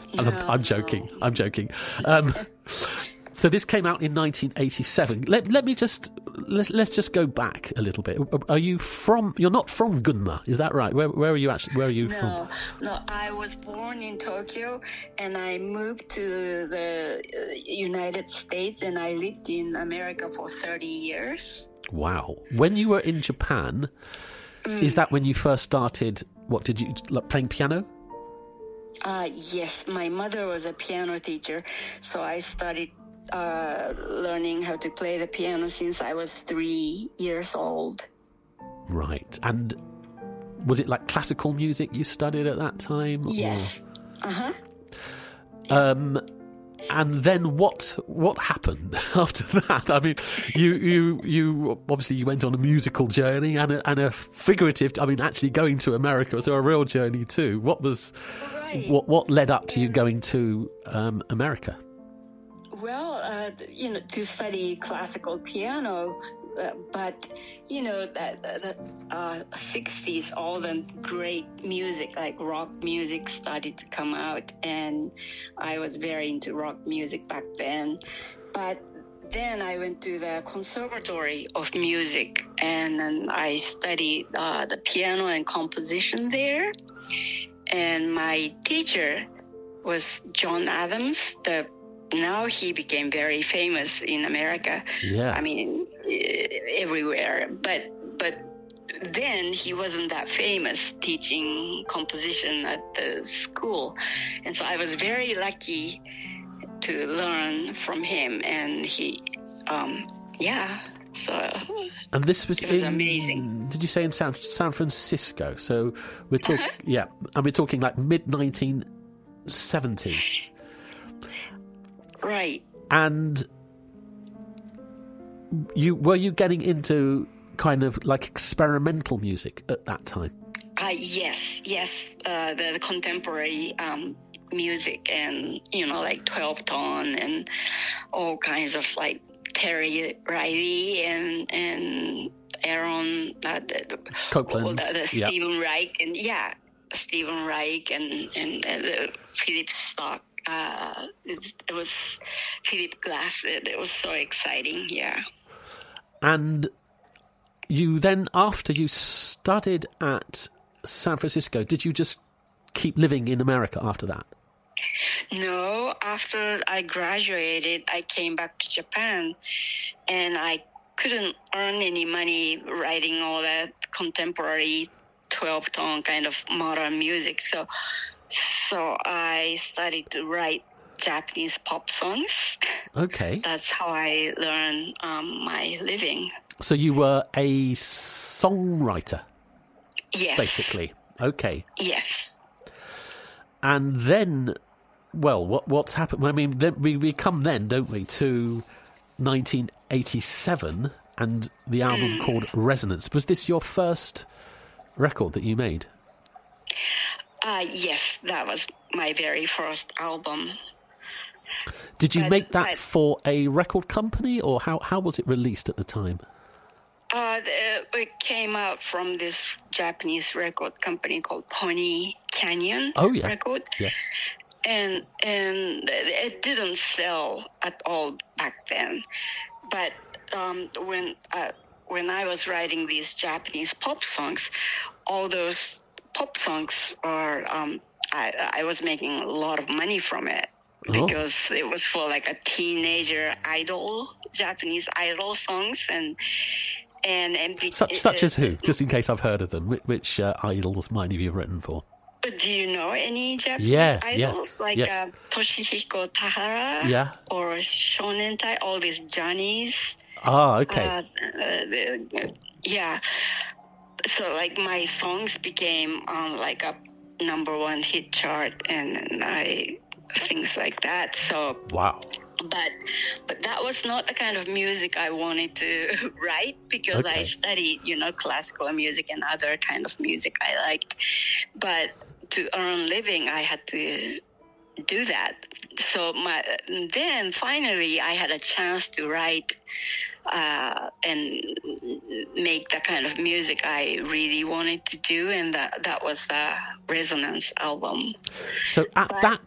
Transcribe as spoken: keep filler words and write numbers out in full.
I'm, No, I'm joking. I'm joking. Um, so this came out in nineteen eighty-seven. Let let me just let's let's just go back a little bit. Are you from? You're not from Gunma, is that right? Where where are you actually? Where are you no, from? no. I was born in Tokyo, and I moved to the uh, United States, and I lived in America for thirty years. Wow. When you were in Japan, mm. is that when you first started? What did you like playing piano? Uh, yes, my mother was a piano teacher, so I started uh, learning how to play the piano since I was three years old. Right. And was it like classical music you studied at that time? Yes. Or? Uh-huh. Um, and then what what happened after that? I mean, you you you obviously you went on a musical journey and a, and a figurative. I mean, actually going to America, so a real journey too. What was right. what what led up to you going to um, America? Well, uh, you know, to study classical piano. Uh, but, you know, that the uh, sixties, all the great music, like rock music started to come out. And I was very into rock music back then. But then I went to the Conservatory of Music, and then I studied uh, the piano and composition there. And my teacher was John Adams, the now he became very famous in America. Yeah. I mean, everywhere. But but then he wasn't that famous teaching composition at the school. And so I was very lucky to learn from him. And he, um, yeah, so and this was it was in, amazing. Did you say in San, San Francisco? So we're talking, uh-huh. yeah, and we're talking like mid nineteen seventies. Right. And you were you getting into kind of like experimental music at that time? Uh, yes, yes. Uh, the, the contemporary um, music and, you know, like twelve tone and all kinds of like Terry Riley and and Aaron uh, the, Copeland, the, the yeah. Stephen Reich and yeah, Stephen Reich and and uh, the Philip Stock. Uh, it, it was Philip Glass. It, it was so exciting, yeah. And you then, after you studied at San Francisco, did you just keep living in America after that? No, after I graduated, I came back to Japan, and I couldn't earn any money writing all that contemporary twelve-tone kind of modern music, so So I started to write Japanese pop songs. Okay. That's how I learned um, my living. So you were a songwriter? Yes. Basically. Okay. Yes. And then, well, what what's happened? I mean, then we, we come then, don't we, to nineteen eighty-seven and the album mm. called Resonance. Was this your first record that you made? Uh, yes, that was my very first album. Did you but, make that but, for a record company, or how, how was it released at the time? Uh, it came out from this Japanese record company called Pony Canyon oh, yeah. Record. Yes. And, and it didn't sell at all back then. But um, when, uh, when I was writing these Japanese pop songs, all those pop songs are um I, I was making a lot of money from it because oh. it was for like a teenager idol, Japanese idol songs and and, and be, such such uh, as who? Just in case I've heard of them, which, which uh, idols might you have written for? Do you know any Japanese yeah, idols yeah, like yes. uh, Toshihiko Tahara yeah. or Shonentai? All these Johnnies. Ah, okay. Uh, uh, yeah. So, like, my songs became um, like a number one hit chart and, and I things like that. So, wow. But but that was not the kind of music I wanted to write because okay. I studied, you know, classical music and other kind of music I liked. But to earn living, I had to do that. So my then finally I had a chance to write uh, and make the kind of music I really wanted to do, and that that was the Resonance album. So at but, that